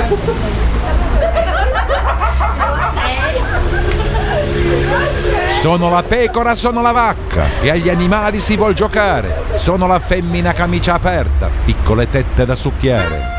Sono la pecora, sono la vacca, che agli animali si vuol giocare. Sono la femmina camicia aperta, piccole tette da succhiare.